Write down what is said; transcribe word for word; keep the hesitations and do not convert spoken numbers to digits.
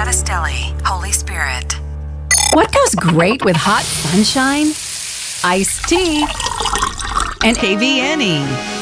Battistelli, Holy Spirit. What goes great with hot sunshine? Iced tea and K V N E.